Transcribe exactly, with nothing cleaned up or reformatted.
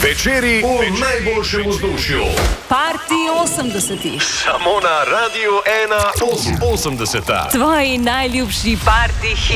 Večeri v najboljšem vzdušju. Party osemdesetih. Samo na Radiu ena osemdeseta. Tvoji najljubši party hiti.